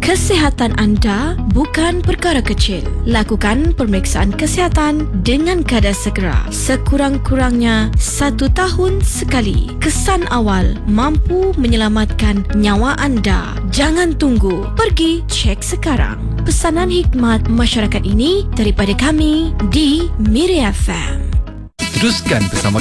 Kesihatan anda bukan perkara kecil. Lakukan pemeriksaan kesihatan dengan kadar segera. Sekurang-kurangnya 1 tahun sekali. Kesan awal mampu menyelamatkan nyawa anda. Jangan tunggu. Pergi cek sekarang. Pesanan hikmat masyarakat ini daripada kami di Miri FM. Teruskan bersama